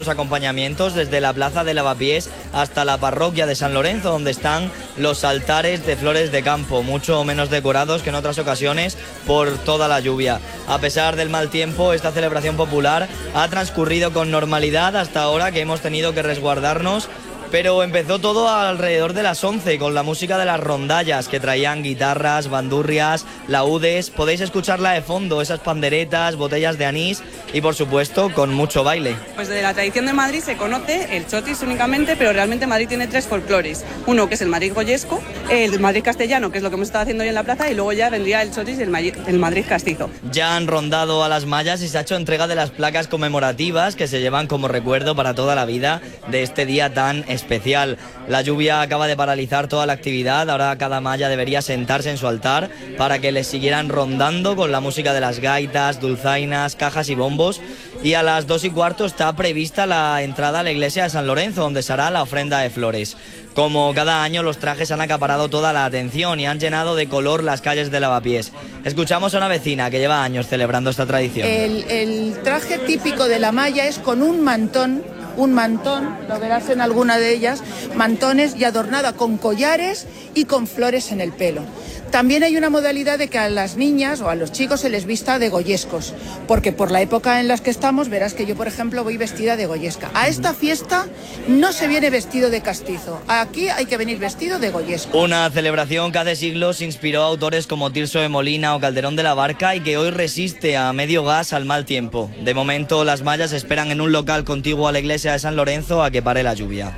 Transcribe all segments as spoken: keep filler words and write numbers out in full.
sus acompañamientos desde la plaza de Lavapiés hasta la parroquia de San Lorenzo, donde están los altares de flores de campo, mucho menos decorados que en otras ocasiones por toda la lluvia. A pesar del mal tiempo, esta celebración popular ha transcurrido con normalidad hasta ahora, que hemos tenido que resguardarnos. Pero empezó todo alrededor de las once con la música de las rondallas, que traían guitarras, bandurrias, laúdes. Podéis escucharla de fondo, esas panderetas, botellas de anís y por supuesto con mucho baile. Pues de la tradición de Madrid se conoce el chotis únicamente, pero realmente Madrid tiene tres folclores. Uno que es el Madrid goyesco, el Madrid castellano, que es lo que hemos estado haciendo hoy en la plaza, y luego ya vendría el chotis y el, Madrid, el Madrid castizo. Ya han rondado a las mallas y se ha hecho entrega de las placas conmemorativas que se llevan como recuerdo para toda la vida de este día tan especial. La lluvia acaba de paralizar toda la actividad, ahora cada malla debería sentarse en su altar para que les siguieran rondando con la música de las gaitas, dulzainas, cajas y bombos, y a las dos y cuarto está prevista la entrada a la iglesia de San Lorenzo, donde se hará la ofrenda de flores. Como cada año, los trajes han acaparado toda la atención y han llenado de color las calles de Lavapiés. Escuchamos a una vecina que lleva años celebrando esta tradición. El, el traje típico de la malla es con un mantón, un mantón, lo verás en alguna de ellas, mantones y adornada con collares y con flores en el pelo. También hay una modalidad de que a las niñas o a los chicos se les vista de goyescos, porque por la época en la que estamos verás que yo, por ejemplo, voy vestida de goyesca. A esta fiesta no se viene vestido de castizo, aquí hay que venir vestido de goyesco. Una celebración que hace siglos inspiró a autores como Tirso de Molina o Calderón de la Barca y que hoy resiste a medio gas al mal tiempo. De momento, las mallas esperan en un local contiguo a la iglesia de San Lorenzo a que pare la lluvia.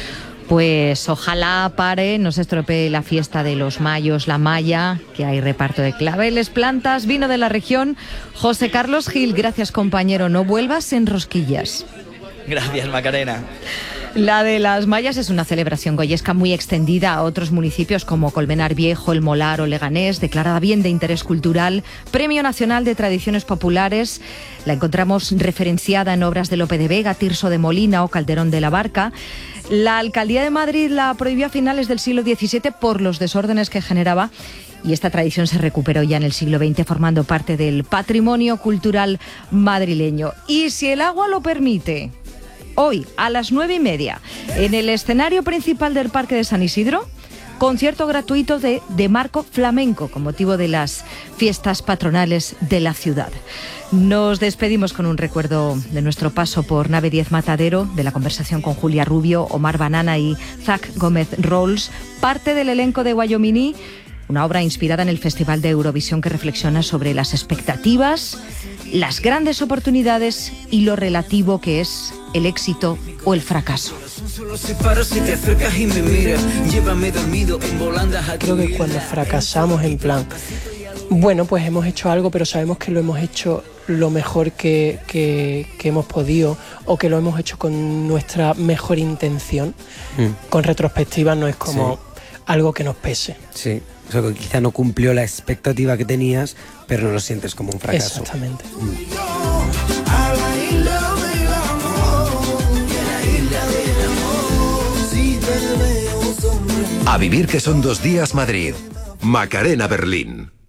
Pues ojalá pare, no se estropee la fiesta de los mayos, la malla, que hay reparto de claveles, plantas, vino de la región. José Carlos Gil, gracias compañero, no vuelvas en rosquillas. Gracias, Macarena. La de las mallas es una celebración goyesca muy extendida a otros municipios como Colmenar Viejo, El Molar o Leganés, declarada bien de interés cultural, Premio Nacional de Tradiciones Populares. La encontramos referenciada en obras de Lope de Vega, Tirso de Molina o Calderón de la Barca. La Alcaldía de Madrid la prohibió a finales del siglo diecisiete por los desórdenes que generaba, y esta tradición se recuperó ya en el siglo veinte formando parte del patrimonio cultural madrileño. Y si el agua lo permite, hoy a las nueve y media, en el escenario principal del Parque de San Isidro, concierto gratuito de, de Marco Flamenco con motivo de las fiestas patronales de la ciudad. Nos despedimos con un recuerdo de nuestro paso por Nave diez Matadero, de la conversación con Julia Rubio, Omar Banana y Zach Gómez Rolls, parte del elenco de Guayominí, una obra inspirada en el Festival de Eurovisión que reflexiona sobre las expectativas, las grandes oportunidades y lo relativo que es el éxito o el fracaso. Creo que cuando fracasamos en plan, bueno, pues hemos hecho algo, pero sabemos que lo hemos hecho lo mejor que, que, que hemos podido, o que lo hemos hecho con nuestra mejor intención, mm. con retrospectiva no es como sí. algo que nos pese. Sí, o sea, que quizá no cumplió la expectativa que tenías, pero no lo sientes como un fracaso. Exactamente. Mm. A vivir que son dos días Madrid. Macarena Berlín.